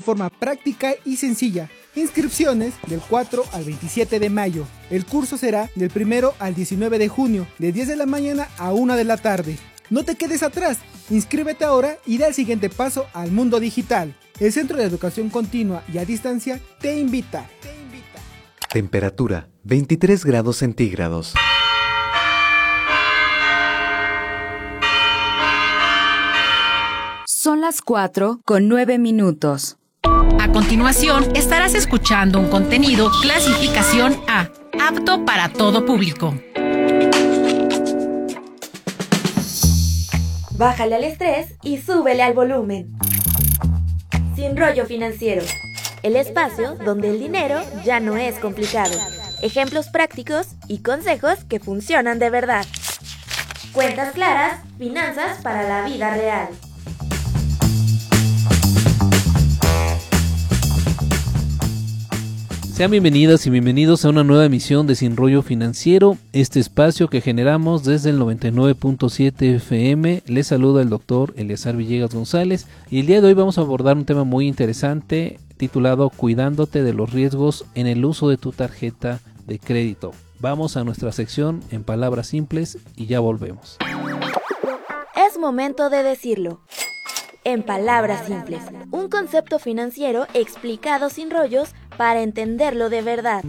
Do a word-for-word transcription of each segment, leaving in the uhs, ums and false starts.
forma práctica y sencilla. Inscripciones del cuatro al veintisiete de mayo. El curso será del primero al diecinueve de junio, de diez de la mañana a una de la tarde. No te quedes atrás, inscríbete ahora y da el siguiente paso al mundo digital. El Centro de Educación Continua y a Distancia te invita. Te invita. Temperatura veintitrés grados centígrados. Son las cuatro con nueve minutos. A continuación, estarás escuchando un contenido clasificación A, apto para todo público. Bájale al estrés y súbele al volumen. Sin rollo financiero. El espacio donde el dinero ya no es complicado. Ejemplos prácticos y consejos que funcionan de verdad. Cuentas claras, finanzas para la vida real. Sean bienvenidas y bienvenidos a una nueva emisión de Sin Rollo Financiero, este espacio que generamos desde el noventa y nueve punto siete F M. Les saluda el doctor Eleazar Villegas González y el día de hoy vamos a abordar un tema muy interesante titulado Cuidándote de los riesgos en el uso de tu tarjeta de crédito. Vamos a nuestra sección en palabras simples y ya volvemos. Es momento de decirlo. En palabras simples, un concepto financiero explicado sin rollos para entenderlo de verdad.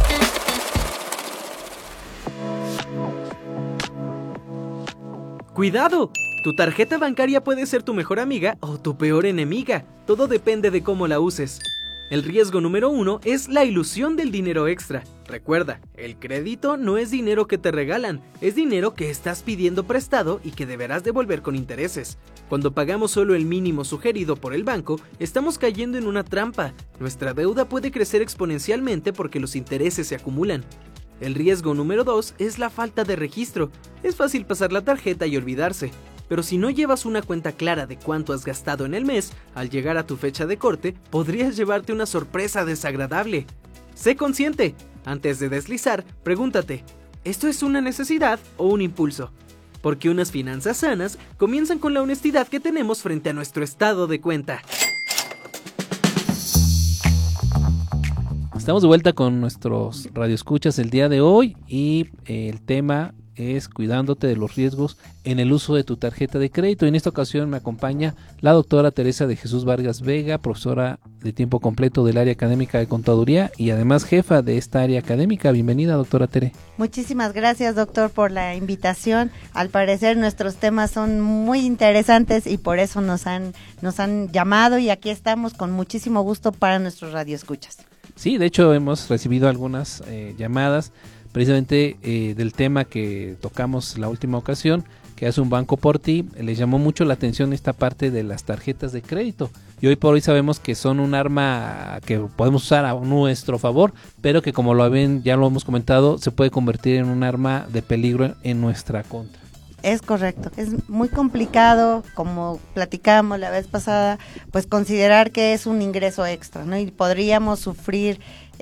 ¡Cuidado! Tu tarjeta bancaria puede ser tu mejor amiga o tu peor enemiga. Todo depende de cómo la uses. El riesgo número uno es la ilusión del dinero extra. Recuerda, el crédito no es dinero que te regalan, es dinero que estás pidiendo prestado y que deberás devolver con intereses. Cuando pagamos solo el mínimo sugerido por el banco, estamos cayendo en una trampa. Nuestra deuda puede crecer exponencialmente porque los intereses se acumulan. El riesgo número dos es la falta de registro. Es fácil pasar la tarjeta y olvidarse. Pero si no llevas una cuenta clara de cuánto has gastado en el mes, al llegar a tu fecha de corte, podrías llevarte una sorpresa desagradable. Sé consciente. Antes de deslizar, pregúntate, ¿esto es una necesidad o un impulso? Porque unas finanzas sanas comienzan con la honestidad que tenemos frente a nuestro estado de cuenta. Estamos de vuelta con nuestros radioescuchas el día de hoy y eh, el tema es cuidándote de los riesgos en el uso de tu tarjeta de crédito. En esta ocasión me acompaña la doctora Teresa de Jesús Vargas Vega, profesora de tiempo completo del área académica de contaduría y además jefa de esta área académica. Bienvenida, doctora Tere. Muchísimas gracias, doctor, por la invitación. Al parecer nuestros temas son muy interesantes y por eso nos han, nos han llamado y aquí estamos con muchísimo gusto para nuestros radioescuchas. Sí, de hecho hemos recibido algunas eh, llamadas precisamente eh, del tema que tocamos la última ocasión, que hace un banco por ti. Les llamó mucho la atención esta parte de las tarjetas de crédito y hoy por hoy sabemos que son un arma que podemos usar a nuestro favor, pero que como lo ven, ya lo hemos comentado, se puede convertir en un arma de peligro en nuestra contra. Es correcto, es muy complicado, como platicamos la vez pasada, pues considerar que es un ingreso extra, ¿no? Y podríamos sufrir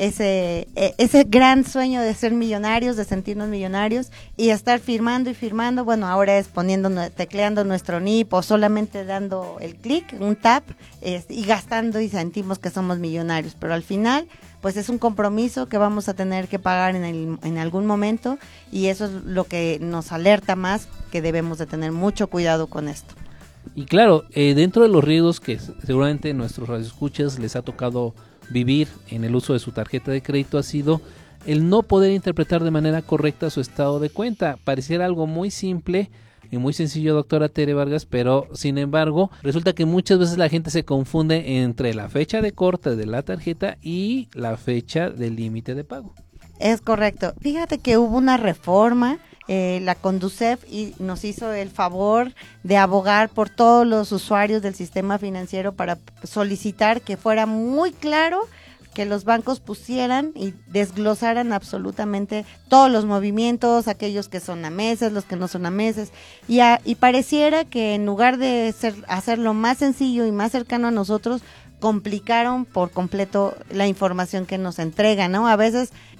ese ese gran sueño de ser millonarios, de sentirnos millonarios y estar firmando y firmando. Bueno, ahora es poniendo, tecleando nuestro N I P o solamente dando el clic, un tap, es, y gastando y sentimos que somos millonarios, pero al final pues es un compromiso que vamos a tener que pagar en, el, en algún momento y eso es lo que nos alerta más que debemos de tener mucho cuidado con esto. Y claro, eh, dentro de los riesgos que seguramente nuestros radioescuchas les ha tocado vivir en el uso de su tarjeta de crédito ha sido el no poder interpretar de manera correcta su estado de cuenta. Pareciera algo muy simple y muy sencillo, doctora Tere Vargas, pero sin embargo resulta que muchas veces la gente se confunde entre la fecha de corte de la tarjeta y la fecha del límite de pago. Es correcto. Fíjate que hubo una reforma, eh, la Conducef y nos hizo el favor de abogar por todos los usuarios del sistema financiero para solicitar que fuera muy claro que los bancos pusieran y desglosaran absolutamente todos los movimientos, aquellos que son a meses, los que no son a meses, y, a, y pareciera que en lugar de ser, hacerlo más sencillo y más cercano a nosotros, complicaron por completo la información que nos entregan, ¿no? A veces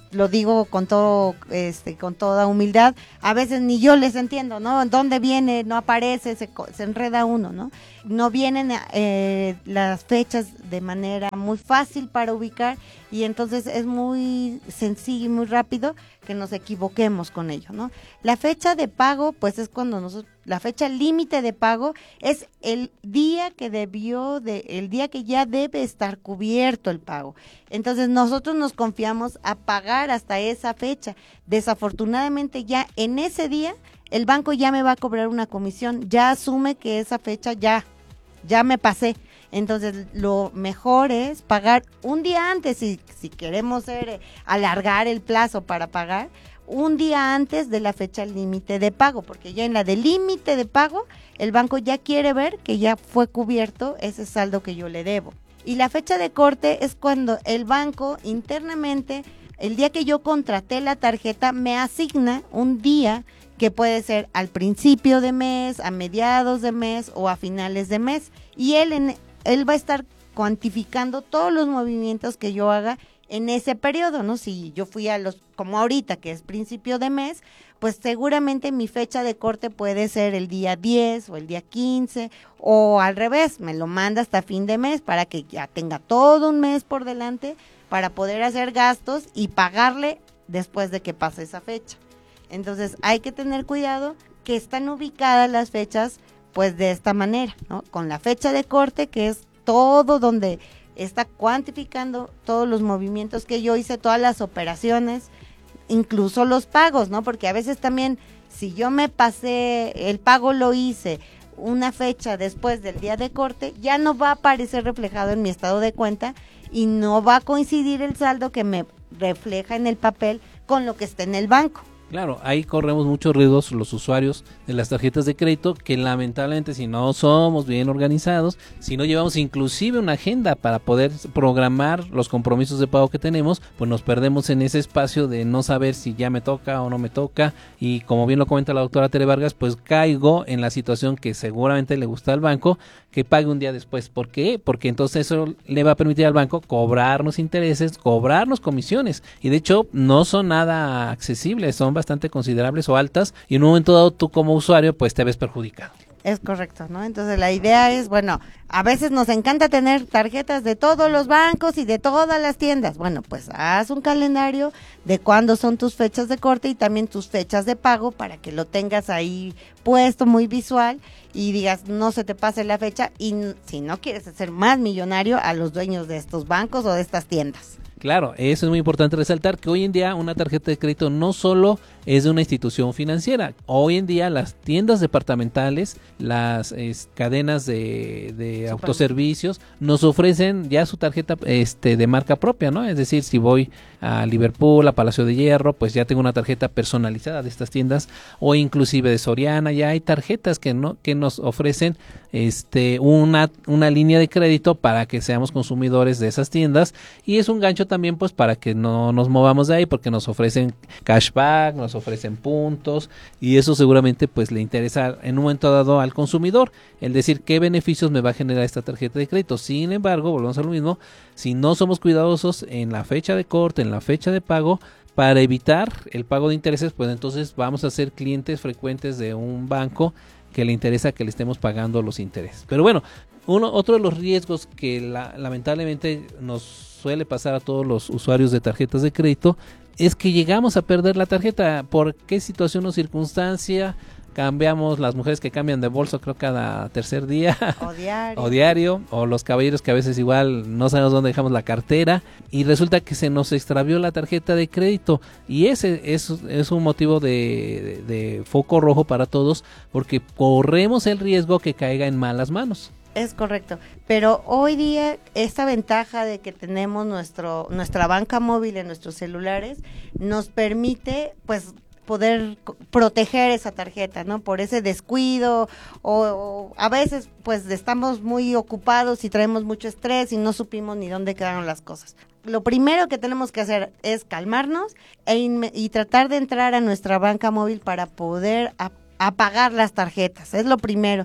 lo digo con todo, este, con toda humildad, a veces ni yo les entiendo, ¿no? ¿Dónde viene? No aparece, se, se enreda uno, ¿no? No vienen eh, las fechas de manera muy fácil para ubicar y entonces es muy sencillo y muy rápido que nos equivoquemos con ello, ¿no? La fecha de pago, pues es cuando nosotros, la fecha límite de pago es el día que debió, de, el día que ya debe estar cubierto el pago. Entonces nosotros nos confiamos a pagar hasta esa fecha. Desafortunadamente ya en ese día el banco ya me va a cobrar una comisión, ya asume que esa fecha ya, ya me pasé. Entonces lo mejor es pagar un día antes, si, si queremos ser, eh, alargar el plazo para pagar, un día antes de la fecha límite de pago, porque ya en la de límite de pago, el banco ya quiere ver que ya fue cubierto ese saldo que yo le debo. Y la fecha de corte es cuando el banco internamente, el día que yo contraté la tarjeta, me asigna un día que puede ser al principio de mes, a mediados de mes o a finales de mes. Y él, en, él va a estar cuantificando todos los movimientos que yo haga en ese periodo, ¿no? Si yo fui a los, como ahorita, que es principio de mes, pues seguramente mi fecha de corte puede ser el día diez o el día quince, o al revés, me lo manda hasta fin de mes para que ya tenga todo un mes por delante para poder hacer gastos y pagarle después de que pase esa fecha. Entonces hay que tener cuidado que están ubicadas las fechas pues de esta manera, ¿no? Con la fecha de corte, que es todo donde está cuantificando todos los movimientos que yo hice, todas las operaciones, incluso los pagos, ¿no? Porque a veces también, si yo me pasé, el pago lo hice una fecha después del día de corte, ya no va a aparecer reflejado en mi estado de cuenta y no va a coincidir el saldo que me refleja en el papel con lo que está en el banco. Claro, ahí corremos muchos riesgos los usuarios de las tarjetas de crédito, que lamentablemente si no somos bien organizados, si no llevamos inclusive una agenda para poder programar los compromisos de pago que tenemos, pues nos perdemos en ese espacio de no saber si ya me toca o no me toca, y como bien lo comenta la doctora Tere Vargas, pues caigo en la situación que seguramente le gusta al banco, que pague un día después. ¿Por qué? Porque entonces eso le va a permitir al banco cobrarnos intereses, cobrarnos comisiones, y de hecho no son nada accesibles, son bastante considerables o altas, y en un momento dado tú como usuario pues te ves perjudicado. Es correcto, ¿no? Entonces la idea es, bueno, a veces nos encanta tener tarjetas de todos los bancos y de todas las tiendas. Bueno, pues haz un calendario de cuándo son tus fechas de corte y también tus fechas de pago para que lo tengas ahí puesto muy visual y digas, no se te pase la fecha, y si no quieres hacer más millonario a los dueños de estos bancos o de estas tiendas. Claro, eso es muy importante resaltar, que hoy en día una tarjeta de crédito no solo es de una institución financiera. Hoy en día las tiendas departamentales, las es, cadenas de, de autoservicios nos ofrecen ya su tarjeta este de marca propia, ¿no? Es decir, si voy a Liverpool, a Palacio de Hierro, pues ya tengo una tarjeta personalizada de estas tiendas, o inclusive de Soriana, ya hay tarjetas que no que nos ofrecen este una una línea de crédito para que seamos consumidores de esas tiendas, y es un gancho también pues para que no nos movamos de ahí, porque nos ofrecen cashback, nos ofrecen puntos, y eso seguramente pues le interesa en un momento dado al consumidor, el decir qué beneficios me va a generar esta tarjeta de crédito. Sin embargo, volvemos a lo mismo, si no somos cuidadosos en la fecha de corte, en la fecha de pago, para evitar el pago de intereses, pues entonces vamos a ser clientes frecuentes de un banco que le interesa que le estemos pagando los intereses. Pero bueno, uno otro de los riesgos que la, lamentablemente nos suele pasar a todos los usuarios de tarjetas de crédito es que llegamos a perder la tarjeta. ¿Por qué situación o circunstancia? Cambiamos, las mujeres que cambian de bolso creo cada tercer día o diario. o diario, o los caballeros que a veces igual no sabemos dónde dejamos la cartera y resulta que se nos extravió la tarjeta de crédito, y ese es, es un motivo de, de, de foco rojo para todos, porque corremos el riesgo que caiga en malas manos. Es correcto, pero hoy día esta ventaja de que tenemos nuestro nuestra banca móvil en nuestros celulares nos permite pues poder proteger esa tarjeta, ¿no? Por ese descuido o, o a veces pues estamos muy ocupados y traemos mucho estrés y no supimos ni dónde quedaron las cosas. Lo primero que tenemos que hacer es calmarnos e inme- y tratar de entrar a nuestra banca móvil para poder ap- apagar las tarjetas, es lo primero.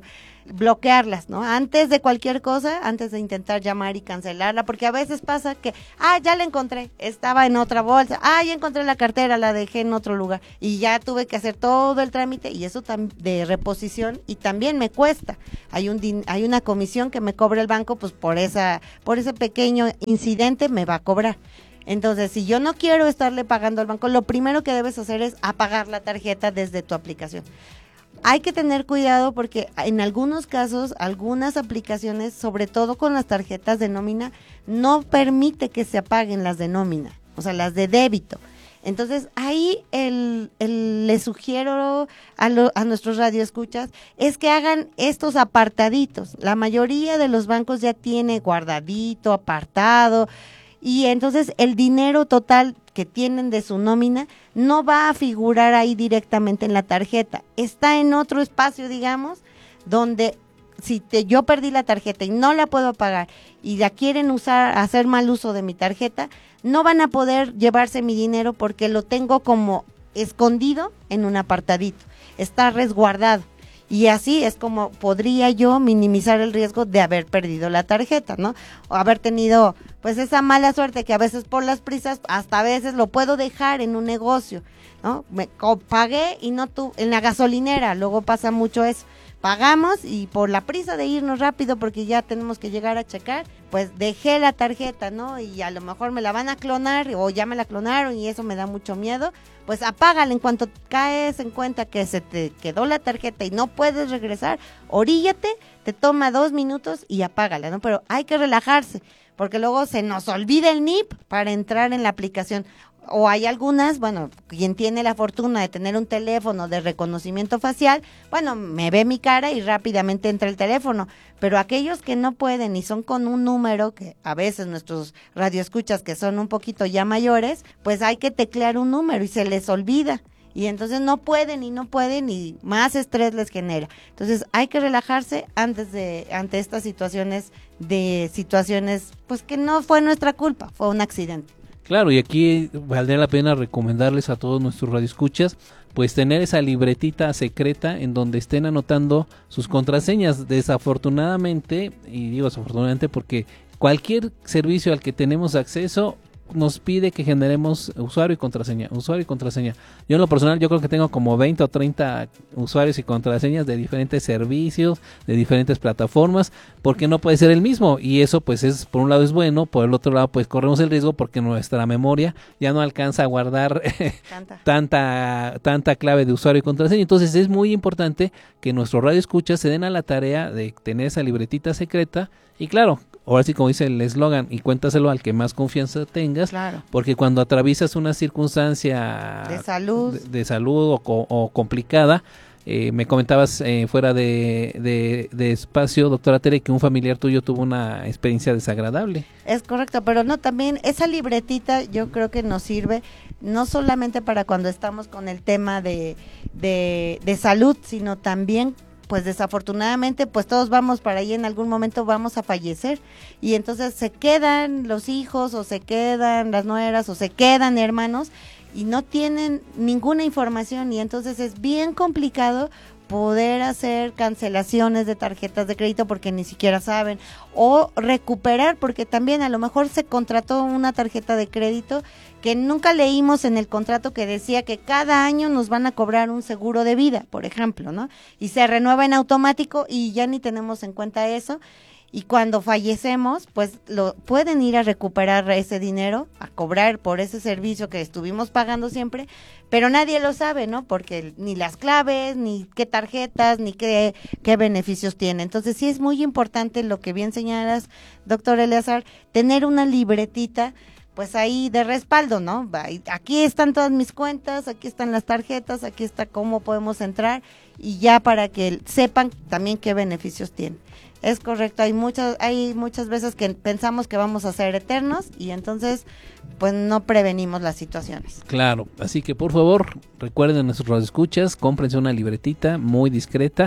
bloquearlas, ¿no? Antes de cualquier cosa, antes de intentar llamar y cancelarla, porque a veces pasa que, ah, ya la encontré, estaba en otra bolsa, ah, ya encontré la cartera, la dejé en otro lugar, y ya tuve que hacer todo el trámite, y eso tam- de reposición, y también me cuesta, hay un din- hay una comisión que me cobra el banco, pues por esa, por ese pequeño incidente me va a cobrar. Entonces, si yo no quiero estarle pagando al banco, lo primero que debes hacer es apagar la tarjeta desde tu aplicación. Hay que tener cuidado porque en algunos casos, algunas aplicaciones, sobre todo con las tarjetas de nómina, no permite que se apaguen las de nómina, o sea, las de débito. Entonces, ahí el, el, les sugiero a, lo, a nuestros radioescuchas es que hagan estos apartaditos. La mayoría de los bancos ya tiene guardadito, apartado, y entonces el dinero total que tienen de su nómina no va a figurar ahí directamente en la tarjeta, está en otro espacio, digamos, donde si te, yo perdí la tarjeta y no la puedo pagar y la quieren usar, hacer mal uso de mi tarjeta, no van a poder llevarse mi dinero porque lo tengo como escondido en un apartadito, está resguardado. Y así es como podría yo minimizar el riesgo de haber perdido la tarjeta, ¿no? O haber tenido pues esa mala suerte que a veces por las prisas, hasta a veces lo puedo dejar en un negocio, ¿no? Me co- pagué y no tuve, en la gasolinera, luego pasa mucho eso. Pagamos y por la prisa de irnos rápido porque ya tenemos que llegar a checar, pues dejé la tarjeta, ¿no? Y a lo mejor me la van a clonar o ya me la clonaron y eso me da mucho miedo. Pues apágala en cuanto caes en cuenta que se te quedó la tarjeta y no puedes regresar, oríllate, te toma dos minutos y apágala, ¿no? Pero hay que relajarse porque luego se nos olvida el N I P para entrar en la aplicación. O hay algunas, bueno, quien tiene la fortuna de tener un teléfono de reconocimiento facial, bueno, me ve mi cara y rápidamente entra el teléfono, pero aquellos que no pueden y son con un número, que a veces nuestros radioescuchas que son un poquito ya mayores, pues hay que teclear un número y se les olvida. Y entonces no pueden y no pueden y más estrés les genera. Entonces hay que relajarse antes de, ante estas situaciones de situaciones, pues que no fue nuestra culpa, fue un accidente. Claro, y aquí valdría la pena recomendarles a todos nuestros radioescuchas, pues tener esa libretita secreta en donde estén anotando sus contraseñas. Desafortunadamente, y digo desafortunadamente porque cualquier servicio al que tenemos acceso nos pide que generemos usuario y contraseña, usuario y contraseña. Yo en lo personal yo creo que tengo como veinte o treinta usuarios y contraseñas de diferentes servicios, de diferentes plataformas, porque no puede ser el mismo y eso pues es, por un lado es bueno, por el otro lado pues corremos el riesgo porque nuestra memoria ya no alcanza a guardar tanta. tanta tanta clave de usuario y contraseña. Entonces es muy importante que nuestros radioescuchas se den a la tarea de tener esa libretita secreta y claro, ahora sí como dice el eslogan, y cuéntaselo al que más confianza tengas, claro. Porque cuando atraviesas una circunstancia de salud, de, de salud o, o complicada, eh, me comentabas eh, fuera de, de, de espacio, doctora Tere, que un familiar tuyo tuvo una experiencia desagradable. Es correcto, pero no, también esa libretita yo creo que nos sirve no solamente para cuando estamos con el tema de, de, de salud, sino también pues desafortunadamente pues todos vamos para ahí, en algún momento vamos a fallecer y entonces se quedan los hijos o se quedan las nueras o se quedan hermanos y no tienen ninguna información y entonces es bien complicado poder hacer cancelaciones de tarjetas de crédito porque ni siquiera saben o recuperar porque también a lo mejor se contrató una tarjeta de crédito que nunca leímos en el contrato que decía que cada año nos van a cobrar un seguro de vida, por ejemplo, ¿no? Y se renueva en automático y ya ni tenemos en cuenta eso. Y cuando fallecemos, pues lo pueden ir a recuperar ese dinero, a cobrar por ese servicio que estuvimos pagando siempre, pero nadie lo sabe, ¿no? Porque ni las claves, ni qué tarjetas, ni qué, qué beneficios tiene. Entonces sí es muy importante lo que bien señalas, doctor Eleazar, tener una libretita pues ahí de respaldo, ¿no? Aquí están todas mis cuentas, aquí están las tarjetas, aquí está cómo podemos entrar y ya para que sepan también qué beneficios tienen. Es correcto, hay muchas, hay muchas veces que pensamos que vamos a ser eternos y entonces pues no prevenimos las situaciones. Claro, así que por favor recuerden a nuestros radioescuchas, cómprense una libretita muy discreta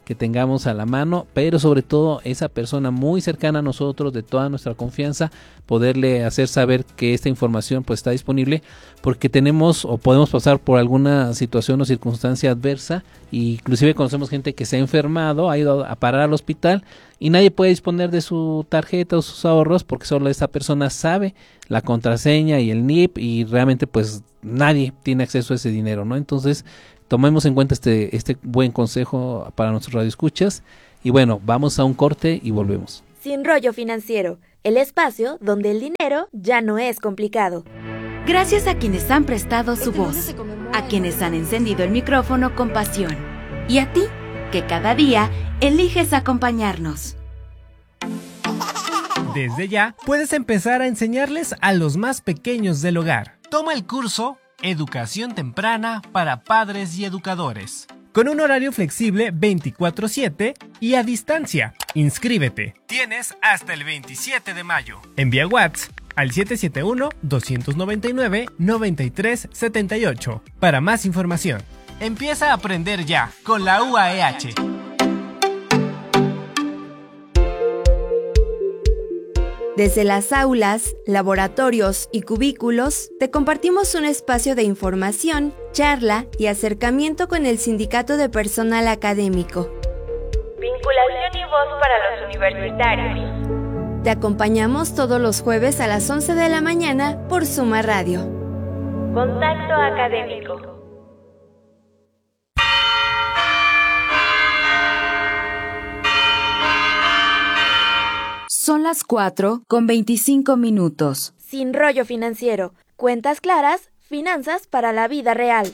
que tengamos a la mano, pero sobre todo esa persona muy cercana a nosotros, de toda nuestra confianza, poderle hacer saber que esta información pues está disponible, porque tenemos o podemos pasar por alguna situación o circunstancia adversa, e inclusive conocemos gente que se ha enfermado, ha ido a parar al hospital y nadie puede disponer de su tarjeta o sus ahorros porque solo esta persona sabe la contraseña y el N I P, y realmente pues nadie tiene acceso a ese dinero, ¿no? Entonces tomemos en cuenta este, este buen consejo para nuestros radioescuchas. Y bueno, vamos a un corte y volvemos. Sin Rollo Financiero, el espacio donde el dinero ya no es complicado. Gracias a quienes han prestado su voz, a quienes han encendido el micrófono con pasión, y a ti, que cada día eliges acompañarnos. Desde ya, puedes empezar a enseñarles a los más pequeños del hogar. Toma el curso Educación Temprana para Padres y Educadores, con un horario flexible veinticuatro siete y a distancia. Inscríbete. Tienes hasta el veintisiete de mayo. Envía WhatsApp al siete siete uno, dos nueve nueve, nueve tres siete ocho para más información. Empieza a aprender ya con la U A E H. Desde las aulas, laboratorios y cubículos, te compartimos un espacio de información, charla y acercamiento con el Sindicato de Personal Académico. Vinculación y voz para los universitarios. Te acompañamos todos los jueves a las once de la mañana por Suma Radio. Contacto Académico. Son las cuatro con veinticinco minutos. Sin Rollo Financiero. Cuentas claras, finanzas para la vida real.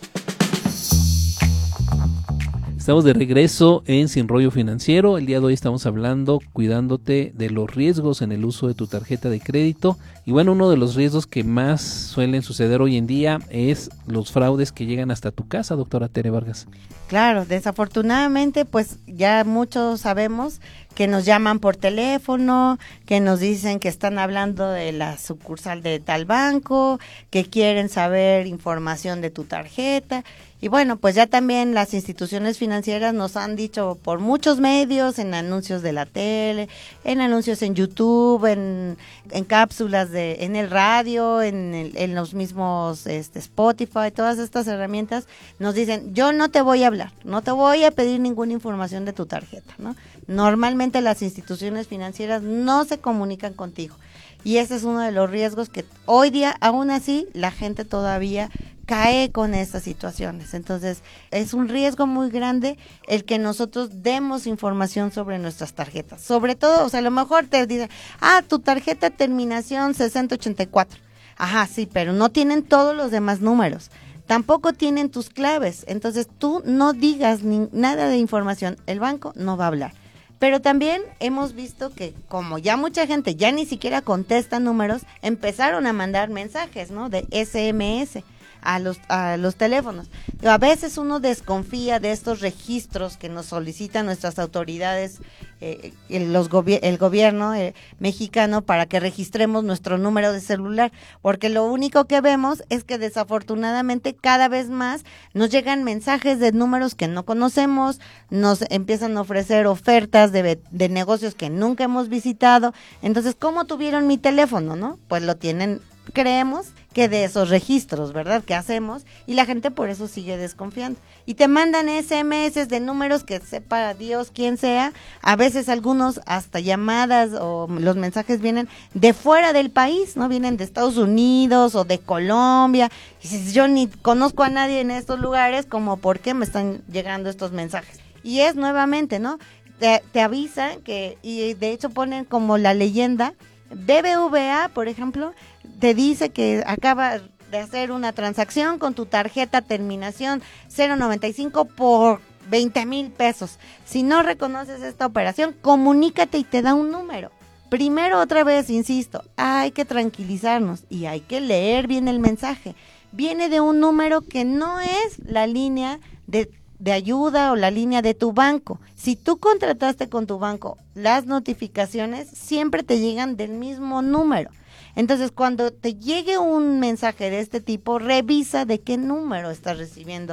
Estamos de regreso en Sin Rollo Financiero. El día de hoy estamos hablando, cuidándote de los riesgos en el uso de tu tarjeta de crédito. Y bueno, uno de los riesgos que más suelen suceder hoy en día es los fraudes que llegan hasta tu casa, doctora Tere Vargas. Claro, desafortunadamente pues ya muchos sabemos que nos llaman por teléfono, que nos dicen que están hablando de la sucursal de tal banco, que quieren saber información de tu tarjeta. Y bueno, pues ya también las instituciones financieras nos han dicho por muchos medios, en anuncios de la tele, en anuncios en YouTube, en, en cápsulas de, en el radio, en, el, en los mismos este, Spotify, todas estas herramientas, nos dicen, yo no te voy a hablar, no te voy a pedir ninguna información de tu tarjeta, ¿no? Normalmente las instituciones financieras no se comunican contigo. Y ese es uno de los riesgos que hoy día, aún así, la gente todavía cae con estas situaciones. Entonces, es un riesgo muy grande el que nosotros demos información sobre nuestras tarjetas. Sobre todo, o sea, a lo mejor te dicen, ah, tu tarjeta terminación sesenta ochenta y cuatro. Ajá, sí, pero no tienen todos los demás números. Tampoco tienen tus claves. Entonces, tú no digas ni nada de información. El banco no va a hablar. Pero también hemos visto que como ya mucha gente ya ni siquiera contesta números, empezaron a mandar mensajes, ¿no? De ese eme ese a los a los teléfonos. A veces uno desconfía de estos registros que nos solicitan nuestras autoridades, eh, el, los gobi- el gobierno eh, mexicano, para que registremos nuestro número de celular, porque lo único que vemos es que desafortunadamente cada vez más nos llegan mensajes de números que no conocemos, nos empiezan a ofrecer ofertas de, de negocios que nunca hemos visitado. Entonces, ¿cómo tuvieron mi teléfono, no? Pues lo tienen, creemos que de esos registros, ¿verdad? Que hacemos, y la gente por eso sigue desconfiando. Y te mandan ese eme ese de números que sepa Dios quién sea, a veces algunos hasta llamadas o los mensajes vienen de fuera del país, ¿no? Vienen de Estados Unidos o de Colombia, y dices, yo ni conozco a nadie en estos lugares, como por qué me están llegando estos mensajes. Y es nuevamente, ¿no? Te, te avisan que, y de hecho ponen como la leyenda, be be ve a, por ejemplo, te dice que acaba de hacer una transacción con tu tarjeta terminación cero noventa y cinco por veinte mil pesos. Si no reconoces esta operación, comunícate y te da un número. Primero, otra vez, insisto, hay que tranquilizarnos y hay que leer bien el mensaje. Viene de un número que no es la línea de de ayuda o la línea de tu banco. Si tú contrataste con tu banco, las notificaciones siempre te llegan del mismo número. Entonces, cuando te llegue un mensaje de este tipo, revisa de qué número estás recibiendo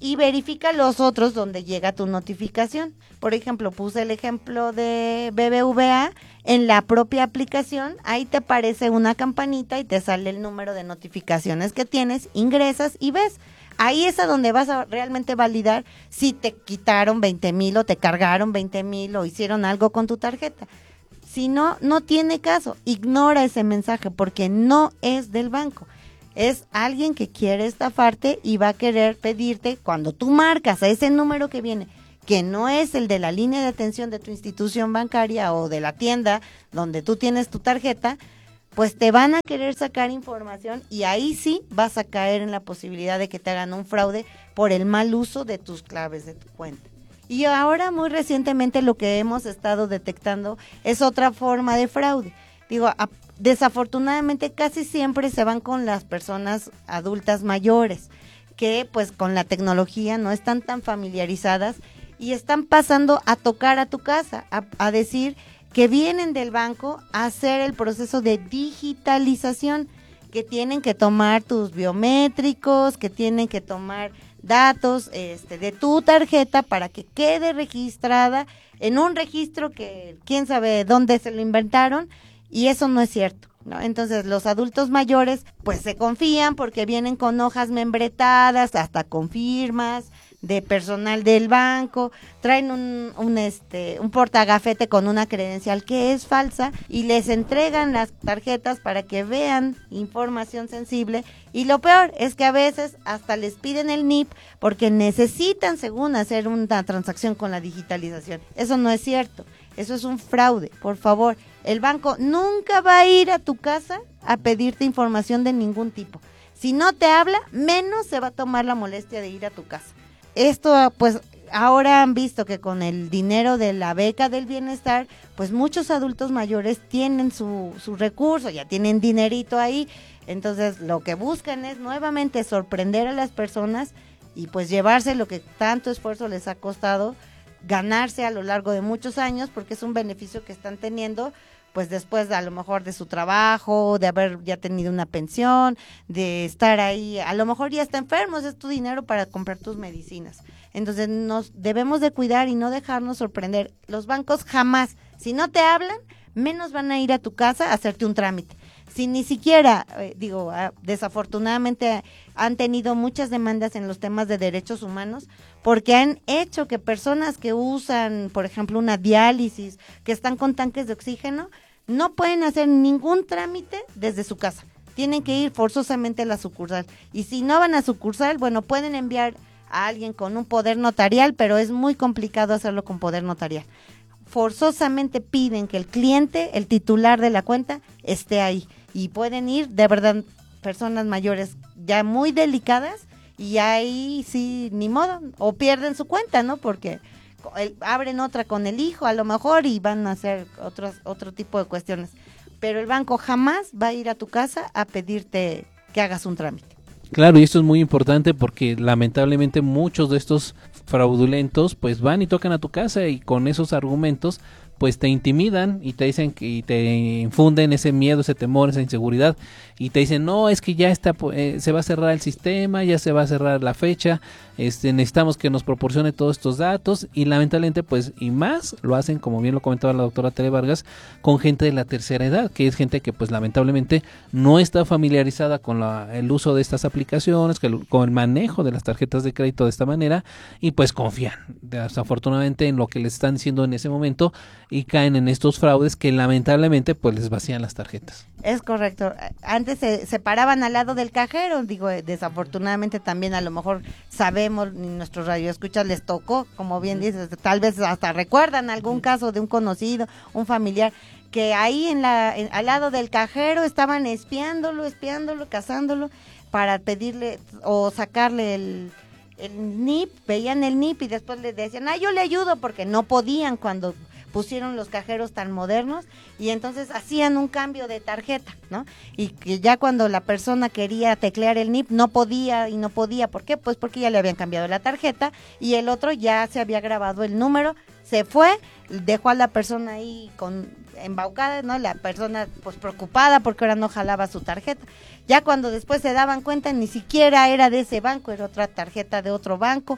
y verifica los otros donde llega tu notificación. Por ejemplo, puse el ejemplo de B B V A, en la propia aplicación, ahí te aparece una campanita y te sale el número de notificaciones que tienes, ingresas y ves. Ahí es a donde vas a realmente validar si te quitaron veinte mil o te cargaron veinte mil o hicieron algo con tu tarjeta. Si no, no tiene caso, ignora ese mensaje porque no es del banco. Es alguien que quiere estafarte y va a querer pedirte, cuando tú marcas a ese número que viene, que no es el de la línea de atención de tu institución bancaria o de la tienda donde tú tienes tu tarjeta, pues te van a querer sacar información y ahí sí vas a caer en la posibilidad de que te hagan un fraude por el mal uso de tus claves de tu cuenta. Y ahora muy recientemente lo que hemos estado detectando es otra forma de fraude. Digo, a, desafortunadamente casi siempre se van con las personas adultas mayores, que pues con la tecnología no están tan familiarizadas y están pasando a tocar a tu casa, a, a decir que vienen del banco a hacer el proceso de digitalización, que tienen que tomar tus biométricos, que tienen que tomar datos este, de tu tarjeta para que quede registrada en un registro que quién sabe dónde se lo inventaron, y eso no es cierto, ¿no? Entonces los adultos mayores pues se confían porque vienen con hojas membretadas, hasta con firmas de personal del banco, traen un, un este un portagafete con una credencial que es falsa y les entregan las tarjetas para que vean información sensible, y lo peor es que a veces hasta les piden el N I P porque necesitan según hacer una transacción con la digitalización. Eso no es cierto, eso es un fraude. Por favor, el banco nunca va a ir a tu casa a pedirte información de ningún tipo. Si no te habla, menos se va a tomar la molestia de ir a tu casa. Esto, pues, ahora han visto que con el dinero de la beca del bienestar, pues muchos adultos mayores tienen su, su recurso, ya tienen dinerito ahí, entonces lo que buscan es nuevamente sorprender a las personas y pues llevarse lo que tanto esfuerzo les ha costado ganarse a lo largo de muchos años, porque es un beneficio que están teniendo pues después a lo mejor de su trabajo, de haber ya tenido una pensión, de estar ahí, a lo mejor ya está enfermos, es tu dinero para comprar tus medicinas. Entonces nos debemos de cuidar y no dejarnos sorprender. Los bancos jamás, si no te hablan, menos van a ir a tu casa a hacerte un trámite. Si ni siquiera, eh, digo, ah, desafortunadamente han tenido muchas demandas en los temas de derechos humanos porque han hecho que personas que usan, por ejemplo, una diálisis, que están con tanques de oxígeno, no pueden hacer ningún trámite desde su casa. Tienen que ir forzosamente a la sucursal. Y si no van a sucursal, bueno, pueden enviar a alguien con un poder notarial, pero es muy complicado hacerlo con poder notarial. Forzosamente piden que el cliente, el titular de la cuenta, esté ahí. Y pueden ir, de verdad, personas mayores ya muy delicadas, y ahí sí, ni modo, o pierden su cuenta, ¿no? Porque el, abren otra con el hijo a lo mejor y van a hacer otros, otro tipo de cuestiones. Pero el banco jamás va a ir a tu casa a pedirte que hagas un trámite. Claro, y esto es muy importante porque lamentablemente muchos de estos fraudulentos pues van y tocan a tu casa y con esos argumentos pues te intimidan y te dicen que y te infunden ese miedo, ese temor, esa inseguridad, y te dicen, no, es que ya está, eh, se va a cerrar el sistema, ya se va a cerrar la fecha, este, necesitamos que nos proporcione todos estos datos, y lamentablemente pues, y más lo hacen, como bien lo comentaba la doctora Tere Vargas, con gente de la tercera edad, que es gente que pues lamentablemente no está familiarizada con la, el uso de estas aplicaciones, que el, con el manejo de las tarjetas de crédito de esta manera, y pues confían desafortunadamente en lo que les están diciendo en ese momento, y caen en estos fraudes que lamentablemente pues les vacían las tarjetas. Es correcto. Antes se, se paraban al lado del cajero, digo, desafortunadamente también a lo mejor sabemos, nuestros radioescuchas les tocó, como bien dices, tal vez hasta recuerdan algún caso de un conocido, un familiar, que ahí en la en, al lado del cajero estaban espiándolo, espiándolo, cazándolo para pedirle o sacarle el el N I P, veían el N I P y después le decían, ah, yo le ayudo, porque no podían cuando pusieron los cajeros tan modernos, y entonces hacían un cambio de tarjeta, ¿no? Y que ya cuando la persona quería teclear el N I P no podía y no podía, ¿por qué? Pues porque ya le habían cambiado la tarjeta y el otro ya se había grabado el número se fue, dejó a la persona ahí con embaucada, ¿no? La persona pues preocupada porque ahora no jalaba su tarjeta. Ya cuando después se daban cuenta, ni siquiera era de ese banco, era otra tarjeta de otro banco,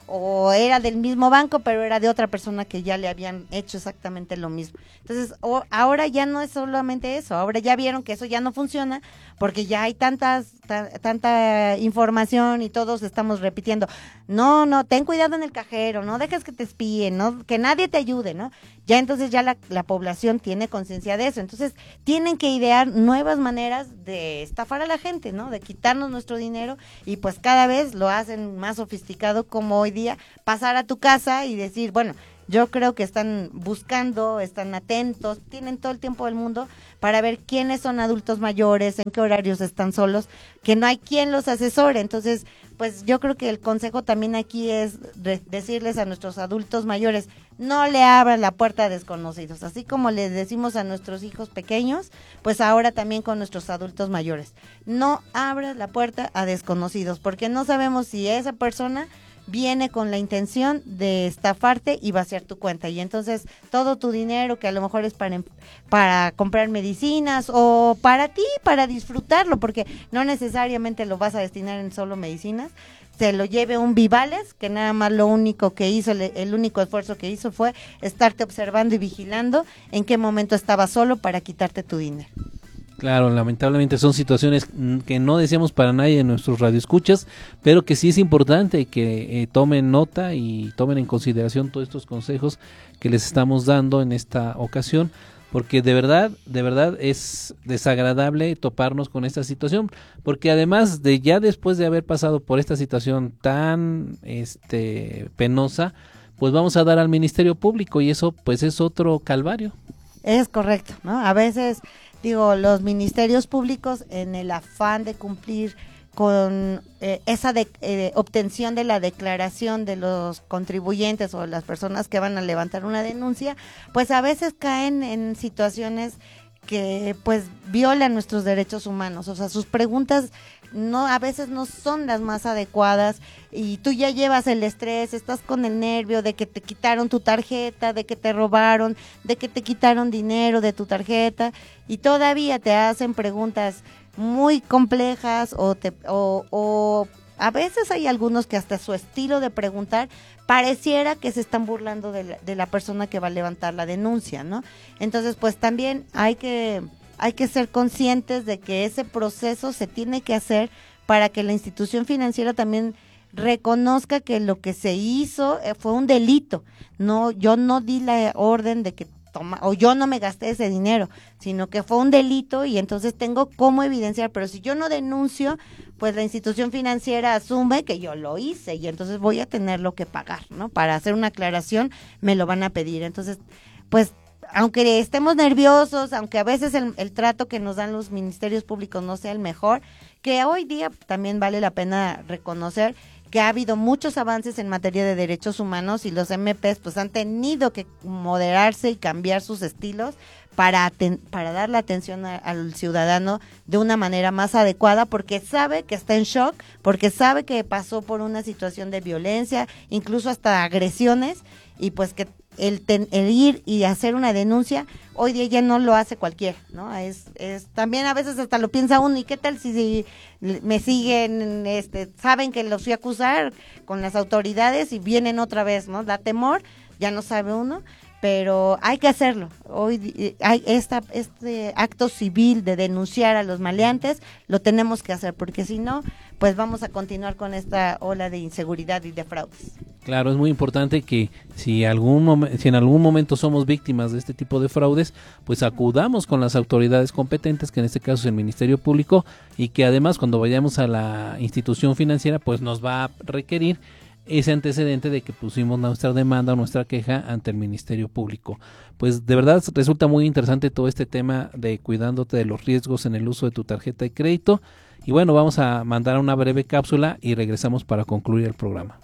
o era del mismo banco, pero era de otra persona que ya le habían hecho exactamente lo mismo. Entonces, o, ahora ya no es solamente eso, ahora ya vieron que eso ya no funciona, porque ya hay tantas, ta, tanta información y todos estamos repitiendo, no, no, ten cuidado en el cajero, no dejes que te espíen, no, que nadie te ayude, ¿no? Ya entonces ya la, la población tiene conciencia de eso, entonces tienen que idear nuevas maneras de estafar a la gente, ¿no? De quitarnos nuestro dinero, y pues cada vez lo hacen más sofisticado, como hoy día pasar a tu casa y decir, bueno, yo creo que están buscando, están atentos, tienen todo el tiempo del mundo para ver quiénes son adultos mayores, en qué horarios están solos, que no hay quien los asesore. Entonces, pues yo creo que el consejo también aquí es re- decirles a nuestros adultos mayores, no le abran la puerta a desconocidos, así como les decimos a nuestros hijos pequeños, pues ahora también con nuestros adultos mayores, no abras la puerta a desconocidos, porque no sabemos si esa persona viene con la intención de estafarte y vaciar tu cuenta, y entonces todo tu dinero que a lo mejor es para, para comprar medicinas o para ti, para disfrutarlo, porque no necesariamente lo vas a destinar en solo medicinas, se lo lleve un Vivales, que nada más lo único que hizo, el, el único esfuerzo que hizo fue estarte observando y vigilando en qué momento estabas solo para quitarte tu dinero. Claro, lamentablemente son situaciones que no deseamos para nadie en nuestros radioescuchas, pero que sí es importante que eh, tomen nota y tomen en consideración todos estos consejos que les estamos dando en esta ocasión, porque de verdad, de verdad es desagradable toparnos con esta situación, porque además de ya después de haber pasado por esta situación tan este penosa, pues vamos a dar al Ministerio Público, y eso pues es otro calvario. Es correcto, ¿no? A veces, digo, los ministerios públicos, en el afán de cumplir con eh, esa de, eh, obtención de la declaración de los contribuyentes o las personas que van a levantar una denuncia, pues a veces caen en situaciones que pues violan nuestros derechos humanos, o sea, sus preguntas no a veces no son las más adecuadas, y tú ya llevas el estrés, estás con el nervio de que te quitaron tu tarjeta, de que te robaron, de que te quitaron dinero de tu tarjeta, y todavía te hacen preguntas muy complejas, o te o, o a veces hay algunos que hasta su estilo de preguntar pareciera que se están burlando de la, de la persona que va a levantar la denuncia, ¿no? Entonces, pues también hay que hay que ser conscientes de que ese proceso se tiene que hacer para que la institución financiera también reconozca que lo que se hizo fue un delito. No, yo no di la orden de que toma, o yo no me gasté ese dinero, sino que fue un delito, y entonces tengo cómo evidenciar, pero si yo no denuncio, pues la institución financiera asume que yo lo hice, y entonces voy a tenerlo que pagar, ¿no? Para hacer una aclaración me lo van a pedir. Entonces, pues aunque estemos nerviosos, aunque a veces el, el trato que nos dan los ministerios públicos no sea el mejor, que hoy día también vale la pena reconocer que ha habido muchos avances en materia de derechos humanos, y los M Pes pues han tenido que moderarse y cambiar sus estilos para aten- para dar la atención a, al ciudadano de una manera más adecuada, porque sabe que está en shock, porque sabe que pasó por una situación de violencia, incluso hasta agresiones, y pues que el, ten, el ir y hacer una denuncia hoy día ya no lo hace cualquiera, ¿no? Es, es también a veces hasta lo piensa uno, ¿y qué tal si, si me siguen, este, saben que los fui a acusar con las autoridades y vienen otra vez, ¿no? Da temor, ya no sabe uno, pero hay que hacerlo. Hoy hay esta, este acto civil de denunciar a los maleantes, lo tenemos que hacer, porque si no, pues vamos a continuar con esta ola de inseguridad y de fraudes. Claro, es muy importante que si algún momen, si en algún momento somos víctimas de este tipo de fraudes, pues acudamos con las autoridades competentes, que en este caso es el Ministerio Público, y que además cuando vayamos a la institución financiera, pues nos va a requerir ese antecedente de que pusimos nuestra demanda o nuestra queja ante el Ministerio Público. Pues de verdad resulta muy interesante todo este tema de cuidándote de los riesgos en el uso de tu tarjeta de crédito. Y bueno, vamos a mandar una breve cápsula y regresamos para concluir el programa.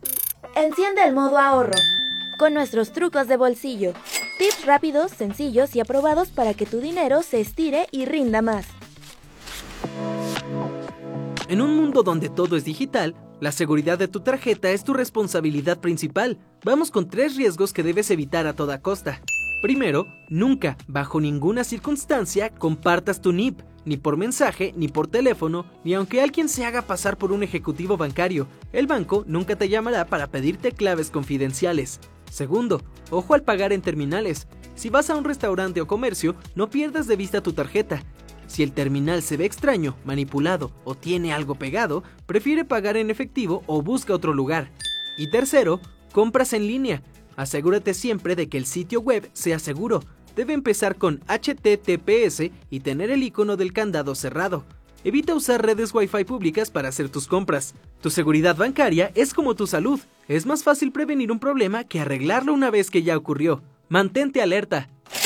Enciende el modo ahorro con nuestros trucos de bolsillo. Tips rápidos, sencillos y aprobados para que tu dinero se estire y rinda más. En un mundo donde todo es digital, la seguridad de tu tarjeta es tu responsabilidad principal. Vamos con tres riesgos que debes evitar a toda costa. Primero, nunca, bajo ninguna circunstancia, compartas tu N I P, ni por mensaje, ni por teléfono, ni aunque alguien se haga pasar por un ejecutivo bancario. El banco nunca te llamará para pedirte claves confidenciales. Segundo, ojo al pagar en terminales. Si vas a un restaurante o comercio, no pierdas de vista tu tarjeta. Si el terminal se ve extraño, manipulado o tiene algo pegado, prefiere pagar en efectivo o busca otro lugar. Y tercero, compras en línea. Asegúrate siempre de que el sitio web sea seguro. Debe empezar con H T T P S y tener el icono del candado cerrado. Evita usar redes Wi-Fi públicas para hacer tus compras. Tu seguridad bancaria es como tu salud. Es más fácil prevenir un problema que arreglarlo una vez que ya ocurrió. Mantente alerta.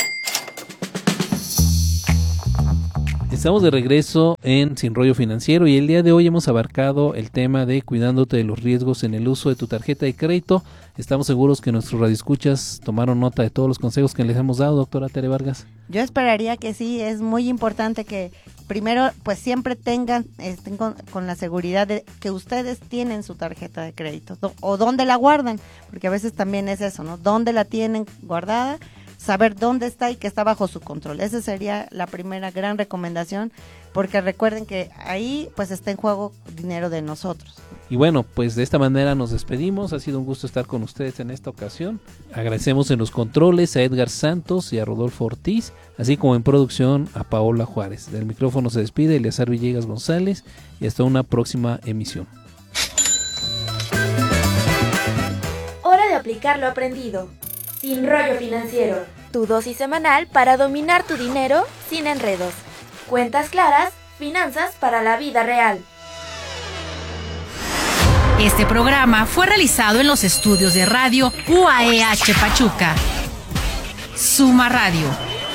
Estamos de regreso en Sin Rollo Financiero y el día de hoy hemos abarcado el tema de cuidándote de los riesgos en el uso de tu tarjeta de crédito. Estamos seguros que nuestros radioescuchas tomaron nota de todos los consejos que les hemos dado, doctora Tere Vargas. Yo esperaría que sí, es muy importante que primero pues siempre tengan, estén con, con la seguridad de que ustedes tienen su tarjeta de crédito do, o dónde la guardan, porque a veces también es eso, ¿no? ¿Dónde la tienen guardada? Saber dónde está y que está bajo su control. Esa sería la primera gran recomendación, porque recuerden que ahí pues está en juego dinero de nosotros. Y bueno, pues de esta manera nos despedimos. Ha sido un gusto estar con ustedes en esta ocasión. Agradecemos en los controles a Edgar Santos y a Rodolfo Ortiz, así como en producción a Paola Juárez. Del micrófono se despide Eleazar Villegas González y hasta una próxima emisión. Hora de aplicar lo aprendido. Sin Rollo Financiero, tu dosis semanal para dominar tu dinero sin enredos. Cuentas claras, finanzas para la vida real. Este programa fue realizado en los estudios de radio U A E H Pachuca. Suma Radio.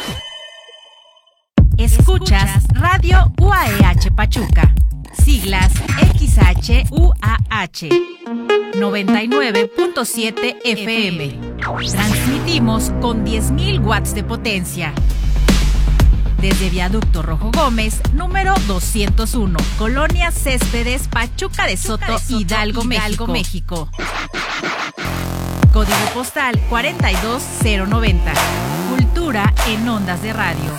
Escuchas Radio U A E H Pachuca. Siglas X H U A H noventa y nueve punto siete F M. Transmitimos con diez mil watts de potencia. Desde Viaducto Rojo Gómez, número doscientos uno, Colonia Céspedes, Pachuca de Soto, Pachuca de Soto Hidalgo, Hidalgo, México. México. Código postal cuarenta y dos cero noventa. Cultura en ondas de radio.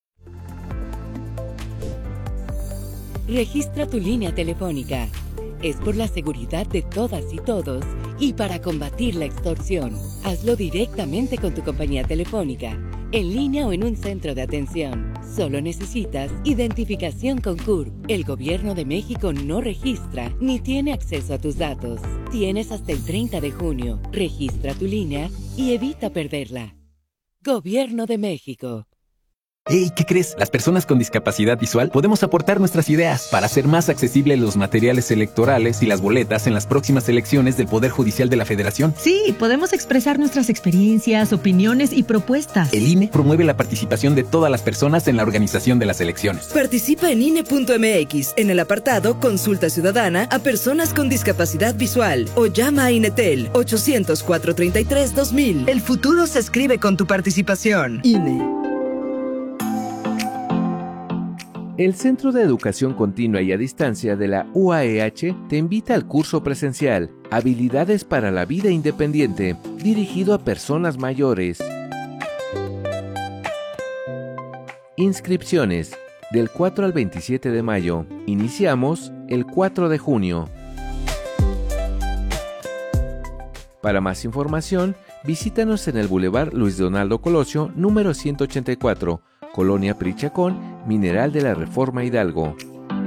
Registra tu línea telefónica. Es por la seguridad de todas y todos y para combatir la extorsión. Hazlo directamente con tu compañía telefónica, en línea o en un centro de atención. Solo necesitas identificación con C U R P. El Gobierno de México no registra ni tiene acceso a tus datos. Tienes hasta el treinta de junio. Registra tu línea y evita perderla. Gobierno de México. Hey, ¿qué crees? Las personas con discapacidad visual podemos aportar nuestras ideas para hacer más accesibles los materiales electorales y las boletas en las próximas elecciones del Poder Judicial de la Federación. Sí, podemos expresar nuestras experiencias, opiniones y propuestas. El I N E promueve la participación de todas las personas en la organización de las elecciones. Participa en I N E punto M X en el apartado Consulta Ciudadana a personas con discapacidad visual o llama a Inetel ochocientos, cuatrocientos treinta y tres, dos mil. El futuro se escribe con tu participación. I N E. El Centro de Educación Continua y a Distancia de la U A E H te invita al curso presencial Habilidades para la Vida Independiente, dirigido a personas mayores. Inscripciones del cuatro al veintisiete de mayo. Iniciamos el cuatro de junio. Para más información, visítanos en el Boulevard Luis Donaldo Colosio, número ciento ochenta y cuatro, Colonia Prichacón, Mineral de la Reforma Hidalgo.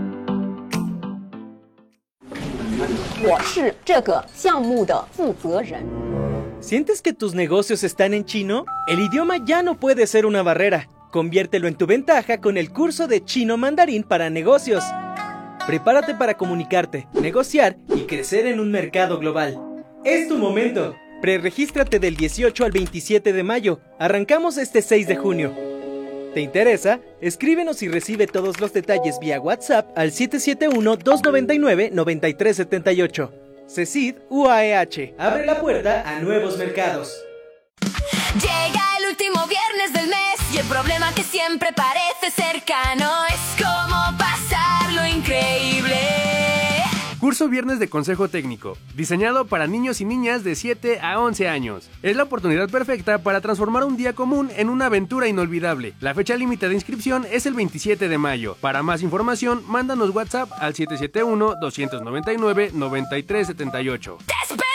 ¿Sientes que tus negocios están en chino? El idioma ya no puede ser una barrera. Conviértelo en tu ventaja con el curso de Chino Mandarín para negocios. Prepárate para comunicarte, negociar y crecer en un mercado global. ¡Es tu momento! Preregístrate del dieciocho al veintisiete de mayo. Arrancamos este seis de junio. ¿Te interesa? Escríbenos y recibe todos los detalles vía WhatsApp al siete siete uno, dos nueve nueve, nueve tres siete ocho. CECID U A E H. Abre la puerta a nuevos mercados. Llega el último viernes del mes y el problema que siempre parece cercano es cómo pasarlo increíble. Curso Viernes de Consejo Técnico, diseñado para niños y niñas de siete a once años. Es la oportunidad perfecta para transformar un día común en una aventura inolvidable. La fecha límite de inscripción es el veintisiete de mayo. Para más información, mándanos WhatsApp al siete siete uno, dos nueve nueve, nueve tres siete ocho. ¡Te esperamos!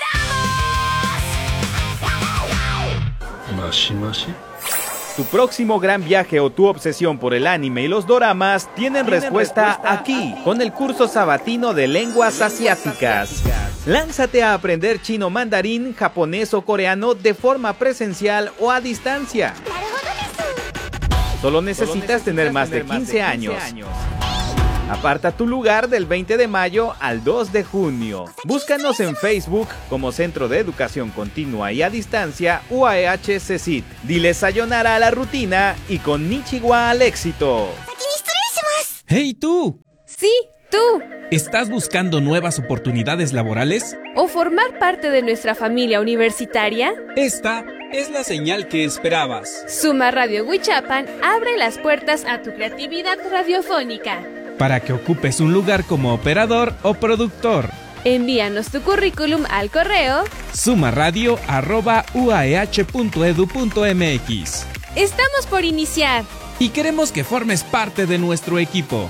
Mashi Mashi. Tu próximo gran viaje o tu obsesión por el anime y los doramas tienen, ¿Tienen respuesta, respuesta aquí, con el curso sabatino de lenguas asiáticas. Lánzate a aprender chino, mandarín, japonés o coreano de forma presencial o a distancia. Solo necesitas, Solo necesitas tener más de quince años. Aparta tu lugar del veinte de mayo al dos de junio. Búscanos en Facebook como Centro de Educación Continua y a Distancia U A E H CECIT. Dile sayonara a la rutina y con Nichiwa al éxito. ¡Hey tú! Sí, tú. ¿Estás buscando nuevas oportunidades laborales? ¿O formar parte de nuestra familia universitaria? Esta es la señal que esperabas. Suma Radio Huichapan abre las puertas a tu creatividad radiofónica. Para que ocupes un lugar como operador o productor. Envíanos tu currículum al correo sumaradio arroba u a e h punto e d u punto m x. Estamos por iniciar y queremos que formes parte de nuestro equipo.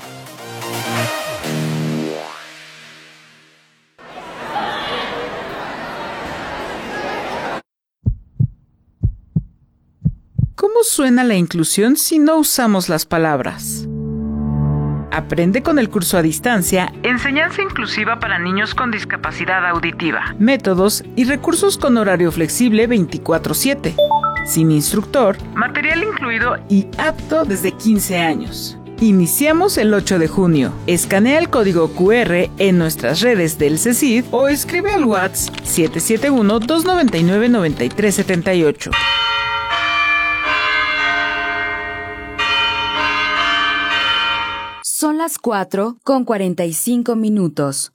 ¿Cómo suena la inclusión si no usamos las palabras? Aprende con el curso a distancia Enseñanza Inclusiva para Niños con Discapacidad Auditiva. Métodos y recursos con horario flexible veinticuatro siete. Sin instructor, material incluido y apto desde quince años. Iniciamos el ocho de junio. Escanea el código cu erre en nuestras redes del CECID o escribe al WhatsApp siete siete uno, dos nueve nueve, nueve tres siete ocho. Son las cuatro con cuarenta y cinco minutos.